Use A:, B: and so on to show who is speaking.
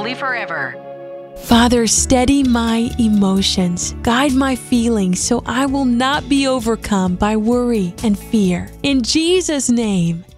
A: holy forever.
B: Father, steady my emotions, guide my feelings so I will not be overcome by worry and fear. In Jesus' name,